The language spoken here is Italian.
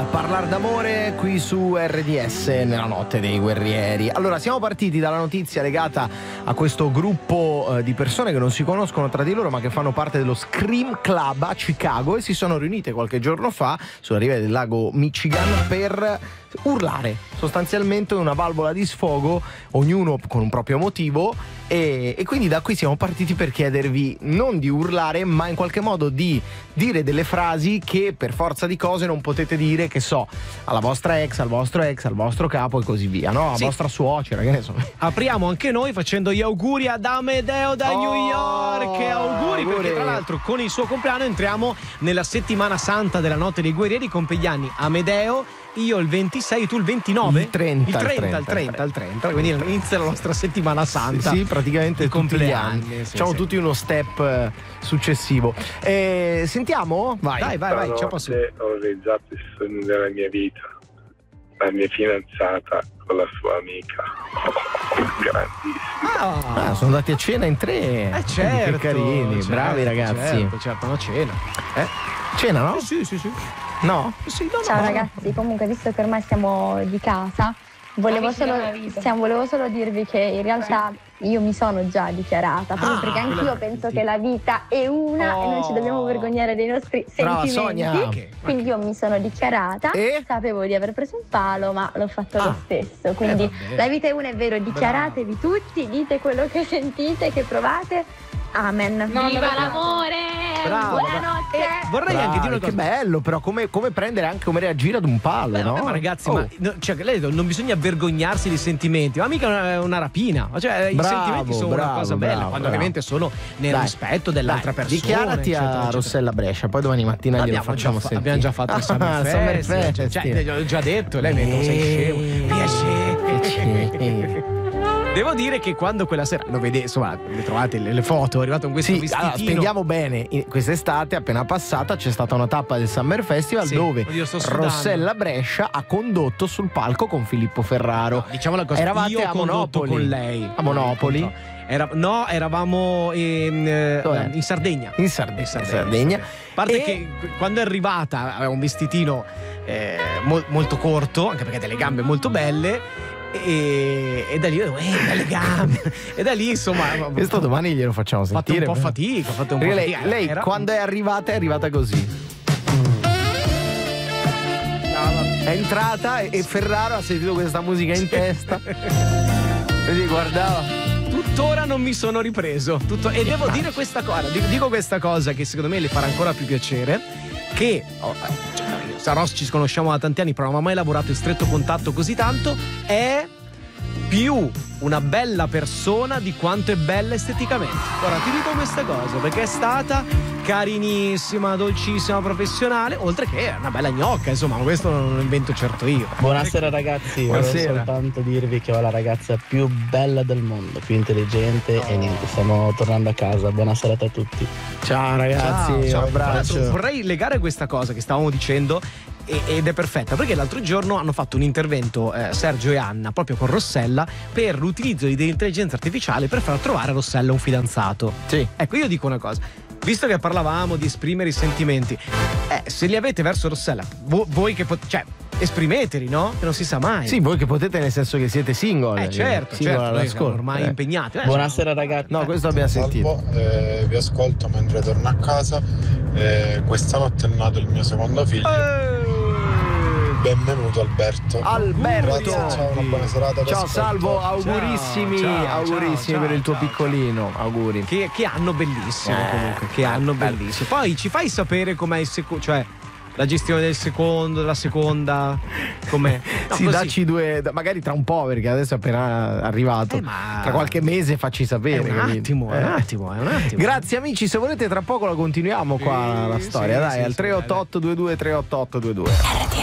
Parlar d'amore qui su RDS nella notte dei guerrieri. Allora, siamo partiti dalla notizia legata a questo gruppo di persone che non si conoscono tra di loro ma che fanno parte dello Scream Club a Chicago e si sono riunite qualche giorno fa sulla riva del lago Michigan per urlare, sostanzialmente una valvola di sfogo, ognuno con un proprio motivo, e quindi da qui siamo partiti per chiedervi non di urlare ma in qualche modo di dire delle frasi che per forza di cose non potete dire, che so, alla vostra ex, al vostro ex, al vostro capo e così via, no? Alla vostra suocera, che ne so. Apriamo anche noi facendo gli auguri ad Amedeo da New York. Auguri, perché tra l'altro con il suo compleanno entriamo nella settimana santa della notte dei guerrieri. Compie gli anni Amedeo, io il 26, tu il 29? Il 30. Il 30, quindi inizia la nostra settimana santa. Sì, praticamente tutti gli anni. Sì, facciamo tutti uno step successivo. Sentiamo? Vai. Vai, ciao, posso. Ho realizzato il sogno della mia vita. La mia fidanzata con la sua amica. Grandissima. Sono andati a cena in tre. Certo, che carini, bravi ragazzi. Certo, una cena. Cena, no? Sì. No? Sì, no. Ciao ragazzi, comunque visto che ormai siamo di casa, volevo solo dirvi che in realtà io mi sono già dichiarata, proprio perché anch'io penso che la vita è una e non ci dobbiamo vergognare dei nostri sentimenti. Sonia. Quindi io mi sono dichiarata, sapevo di aver preso un palo, ma l'ho fatto lo stesso. Quindi la vita è una, è vero, dichiaratevi tutti, dite quello che sentite, che provate. Amen. Viva l'amore! Bravo, buonanotte! Vorrei anche dire una cosa. Che bello, però come prendere anche, come reagire ad un palo, no? Ma ragazzi, lei non bisogna vergognarsi dei sentimenti, ma mica è una rapina. Cioè, i sentimenti sono una cosa bella, quando ovviamente sono nel rispetto dell'altra persona. Dichiarati a Rossella Brescia, poi domani mattina glielo facciamo sentire. Abbiamo già fatto il Summer Fest. Cioè, l'ho già detto, lei mi sei scemo. Piacere. Devo dire che quando quella sera lo vede, insomma, le trovate le foto, è arrivato con questo vestitino. Allora, spieghiamo bene, quest'estate appena passata c'è stata una tappa del Summer Festival dove Rossella Brescia ha condotto sul palco con Filippo Ferraro. No, diciamo la cosa, eravate io a condotto Monopoli. con lei. A Monopoli? Eravamo in Sardegna. In Sardegna. A parte che quando è arrivata aveva un vestitino molto corto, anche perché ha delle gambe molto belle. E da lì belle gambe. E da lì insomma questo domani glielo facciamo sentire. Ho fatto un po' fatica. Lei quando è arrivata così. È entrata e Ferraro ha sentito questa musica in testa. Così guardava. Tuttora non mi sono ripreso. E devo dire questa cosa. Dico questa cosa che secondo me le farà ancora più piacere. Che Sarò ci conosciamo da tanti anni, però non ho mai lavorato in stretto contatto così tanto. È più una bella persona di quanto è bella esteticamente. Ora ti dico questa cosa perché è stata carinissima, dolcissima, professionale, oltre che una bella gnocca, insomma, ma questo non lo invento certo io. Buonasera ragazzi, volevo soltanto dirvi che ho la ragazza più bella del mondo, più intelligente e niente, stiamo tornando a casa. Buona serata a tutti. Ciao ragazzi, un abbraccio. Vorrei legare questa cosa che stavamo dicendo ed è perfetta perché l'altro giorno hanno fatto un intervento Sergio e Anna proprio con Rossella per l'utilizzo dell'intelligenza artificiale per far trovare a Rossella un fidanzato. Sì. Ecco, io dico una cosa, visto che parlavamo di esprimere i sentimenti, se li avete verso Rossella, voi che esprimeteli, no? Che non si sa mai. Sì, voi che potete, nel senso che siete single. Certo, noi siamo ormai impegnati. Buonasera ragazzi. No, questo abbiamo sentito. Vi ascolto mentre torno a casa. Questa notte è nato il mio secondo figlio. Benvenuto Alberto. Grazie, ciao, una buona serata. Ciao Salvo, augurissimi, ciao, per il tuo piccolino. Auguri. Che anno bellissimo comunque, che anno bellissimo. Poi ci fai sapere com'è il secondo, cioè la gestione del secondo, della seconda, com'è? No, sì, dacci due, magari tra un po', perché adesso è appena arrivato. Tra qualche mese facci sapere. È un attimo. Grazie amici, se volete tra poco la continuiamo qua la storia. Dai, al 388 22 388 22.